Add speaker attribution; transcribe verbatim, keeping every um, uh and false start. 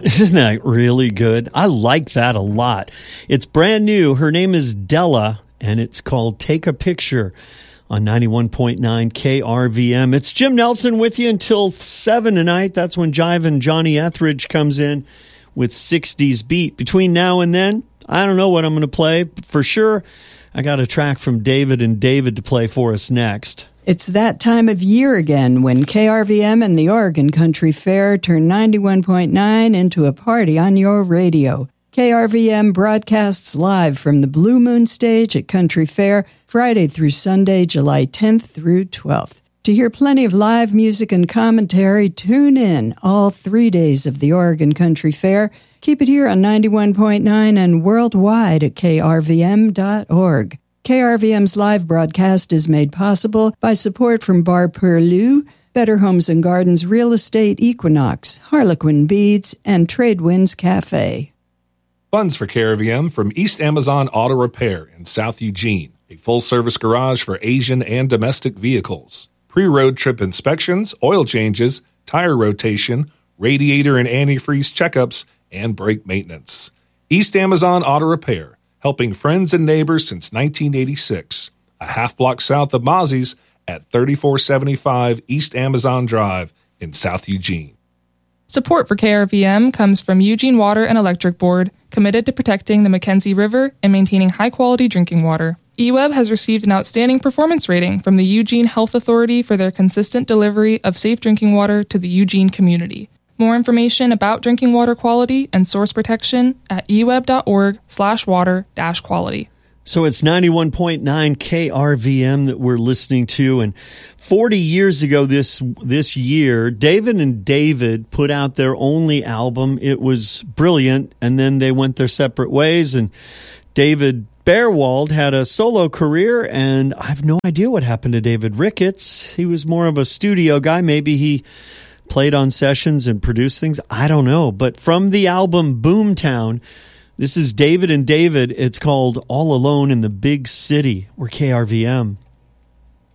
Speaker 1: Isn't that really good? I like that a lot. It's brand new. Her name is Della, and it's called Take a Picture on ninety-one point nine K R V M. It's Jim Nelson with you until seven tonight. That's when Jive and Johnny Etheridge comes in with sixties Beat. Between now and then, I don't know what I'm going to play. But for sure, I got a track from David and David to play for us next.
Speaker 2: It's that time of year again when K R V M and the Oregon Country Fair turn ninety-one point nine into a party on your radio. K R V M broadcasts live from the Blue Moon Stage at Country Fair Friday through Sunday, July tenth through twelfth. To hear plenty of live music and commentary, tune in all three days of the Oregon Country Fair. Keep it here on ninety-one point nine and worldwide at K R V M dot org. K R V M's live broadcast is made possible by support from Bar Perlu, Better Homes and Gardens Real Estate Equinox, Harlequin Beads, and Tradewinds Cafe.
Speaker 3: Funds for K R V M from East Amazon Auto Repair in South Eugene, a full-service garage for Asian and domestic vehicles. Pre-road trip inspections, oil changes, tire rotation, radiator and antifreeze checkups, and brake maintenance. East Amazon Auto Repair, helping friends and neighbors since nineteen eighty-six. A half block south of Mozzie's at thirty-four seventy-five East Amazon Drive in South Eugene.
Speaker 4: Support for K R V M comes from Eugene Water and Electric Board, committed to protecting the Mackenzie River and maintaining high-quality drinking water. E W E B has received an outstanding performance rating from the Eugene Health Authority for their consistent delivery of safe drinking water to the Eugene community. More information about drinking water quality and source protection at e w e b dot org slash water dash quality.
Speaker 1: So it's ninety-one point nine K R V M that we're listening to. And forty years ago this this year, David and David put out their only album. It was brilliant, and then they went their separate ways. And David Bearwald had a solo career, and I have no idea what happened to David Ricketts. He was more of a studio guy. Maybe he played on sessions and produced things. I don't know. But from the album Boomtown, this is David and David. It's called All Alone in the Big City. We're K R V M.